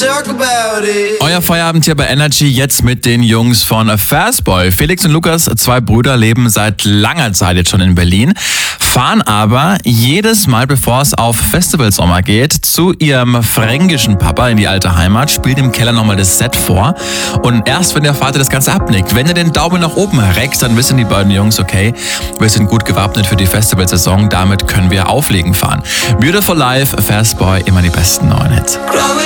Euer Feierabend hier bei Energy, jetzt mit den Jungs von Fastboy. Felix und Lukas, zwei Brüder, leben seit langer Zeit jetzt schon in Berlin, fahren aber jedes Mal, bevor es auf Festivalsommer geht, zu ihrem fränkischen Papa in die alte Heimat, spielt im Keller nochmal das Set vor und erst wenn der Vater das Ganze abnickt, wenn er den Daumen nach oben reckt, dann wissen die beiden Jungs, okay, wir sind gut gewappnet für die Festivalsaison, damit können wir auflegen fahren. Beautiful Life, Fastboy, immer die besten neuen Hits.